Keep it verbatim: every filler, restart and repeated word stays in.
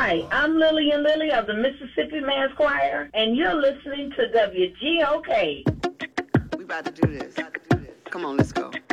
Hi, I'm Lillian Lilly of the Mississippi Mass Choir, and you're listening to W G O K. We about to do this. Come on, let's go.